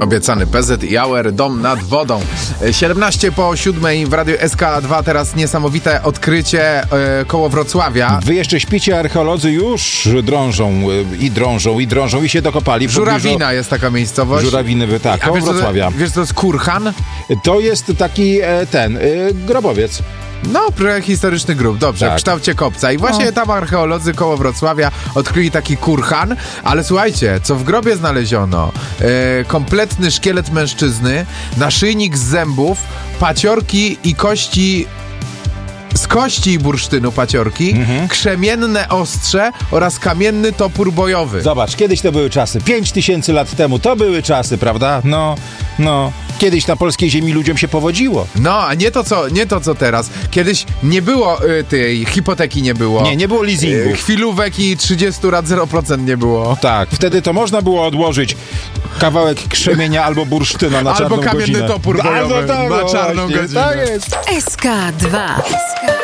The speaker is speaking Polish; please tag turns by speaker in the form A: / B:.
A: Obiecany PZ i Auer, dom nad wodą. 7:17 w Radiu SK2, teraz niesamowite odkrycie koło Wrocławia.
B: Wy jeszcze śpicie, archeolodzy już drążą i się dokopali.
A: Żurawina jest taka miejscowość.
B: Żurawiny, tak, koło Wrocławia.
A: Wiesz, co to jest kurhan?
B: To jest taki grobowiec.
A: No, prehistoryczny grób, dobrze,
B: tak.
A: W kształcie kopca. I właśnie tam archeolodzy koło Wrocławia odkryli taki kurhan, ale słuchajcie, co w grobie znaleziono? Kompletny szkielet mężczyzny, naszyjnik z zębów, paciorki i kości... Z kości i bursztynu paciorki, krzemienne ostrze oraz kamienny topór bojowy.
B: Zobacz, kiedyś to były czasy. 5000 lat temu to były czasy, prawda? No. Kiedyś na polskiej ziemi ludziom się powodziło.
A: No, a nie to co teraz. Kiedyś nie było tej hipoteki nie było.
B: Nie było leasingu.
A: Chwilówek i 30 lat 0% nie było.
B: Tak, wtedy to można było odłożyć kawałek krzemienia albo bursztyna na czarną godzinę.
A: Albo kamienny topór bojowy na czarną godzinę.
B: Tak jest.
C: SK2.